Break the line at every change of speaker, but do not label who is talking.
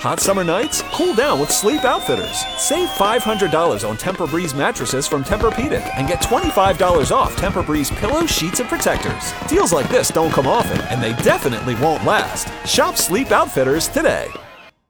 Hot summer nights? Cool down with Sleep Outfitters. Save $500 on Tempur-Breeze mattresses from Tempur-Pedic and get $25 off Tempur-Breeze pillows, sheets, and protectors. Deals like this don't come often, and they definitely won't last. Shop Sleep Outfitters today.